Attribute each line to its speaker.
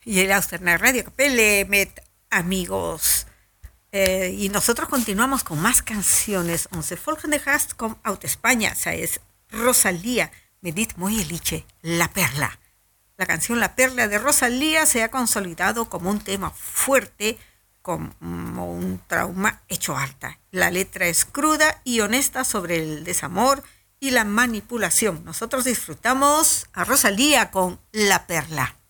Speaker 1: Y el Austerna Radio Capelle, met amigos. Y nosotros continuamos con más canciones. Onze volgende gast komt uit España. Zij es Rosalía. Me dit mooie liedje, La Perla. La canción La Perla de Rosalía se ha consolidado como un tema fuerte, como un trauma hecho harta. La letra es cruda y honesta sobre el desamor y la manipulación. Nosotros disfrutamos a Rosalía con La Perla.